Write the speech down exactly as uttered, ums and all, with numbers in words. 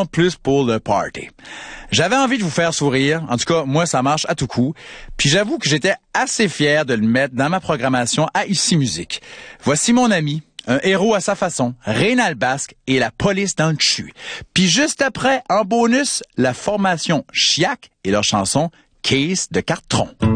rentre plus pour le party. J'avais envie de vous faire sourire. En tout cas, moi, ça marche à tout coup. Puis j'avoue que j'étais assez fier de le mettre dans ma programmation à Ici Musique. Voici mon ami, un héros à sa façon, Rénal Basque et la police dans le chu. Puis juste après, en bonus, la formation Chiac et leur chanson Case de Cartron.